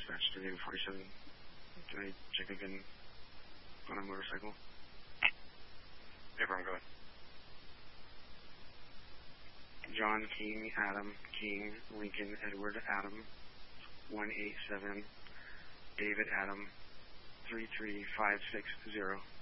dispatch to David 47. Can I check again on a motorcycle? Everyone go ahead. John King, Adam King, Lincoln Edward Adam, 187, David Adam, 33560.